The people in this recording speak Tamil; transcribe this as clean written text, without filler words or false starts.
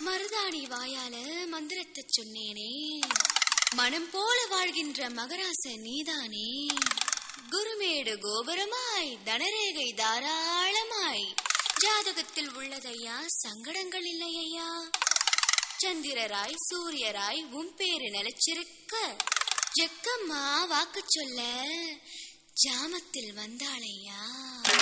மருதாணி வாயால மந்திரத்தை சொன்னேனே, மனம் போல வாழ்கின்ற மகராச நீதானே. குருமேடு கோபுரமாய் தனரேகை தாராளமாய் ஜாதகத்தில் உள்ளதையா, சங்கடங்கள் இல்லையா. சந்திரராய் சூரியராய் உன் பேரு நிலைச்சிருக்க, ஜக்கம்மா வாக்கு சொல்ல ஜாமத்தில் வந்தாளையா.